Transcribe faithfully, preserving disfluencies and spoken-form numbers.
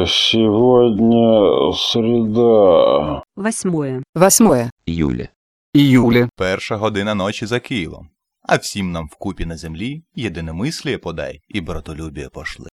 Сегодня среда. Восьмое. Восьмое. Июля. Июля. Перша година ночі за Києвом. А всім нам вкупі на землі єдиномисліє подай і братолюбіє пошли.